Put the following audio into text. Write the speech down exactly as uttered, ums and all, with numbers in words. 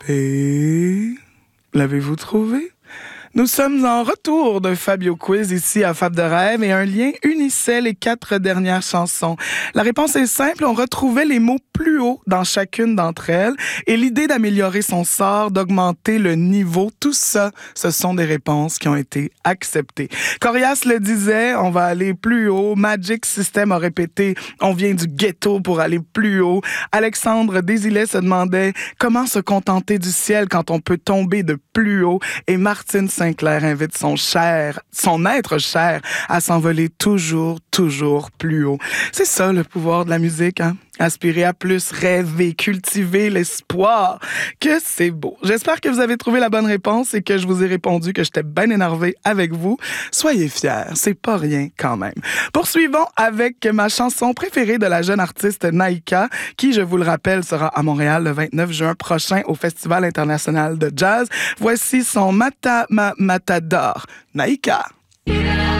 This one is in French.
Et l'avez-vous trouvé? Nous sommes en retour de Fabio Quiz ici à Fab de Rêve et un lien unissait les quatre dernières chansons. La réponse est simple, on retrouvait les mots plus haut dans chacune d'entre elles et l'idée d'améliorer son sort, d'augmenter le niveau, tout ça, ce sont des réponses qui ont été acceptées. Corias le disait, on va aller plus haut. Magic System a répété, on vient du ghetto pour aller plus haut. Alexandre Désilet se demandait comment se contenter du ciel quand on peut tomber de plus haut et Martine Sinclair invite son cher, son être cher à s'envoler toujours, toujours plus haut. C'est ça le pouvoir de la musique, hein? Aspirer à plus, rêver, cultiver l'espoir. Que c'est beau. J'espère que vous avez trouvé la bonne réponse et que je vous ai répondu que j'étais bien énervée avec vous. Soyez fiers, c'est pas rien quand même. Poursuivons avec ma chanson préférée de la jeune artiste Naïka, qui, je vous le rappelle, sera à Montréal le vingt-neuf juin prochain au Festival international de jazz. Voici son Mata Ma Matador. Naïka.